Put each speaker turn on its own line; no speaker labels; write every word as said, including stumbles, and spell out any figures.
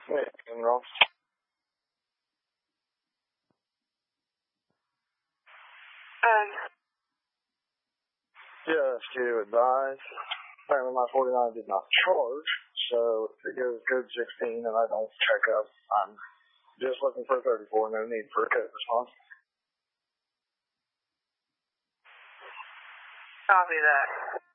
Yeah, Ross.
Um,
Just to advise, apparently my forty-nine did not charge, so if it goes code sixteen and I don't check up, I'm just looking for a thirty-four, no need for a code response.
copy that.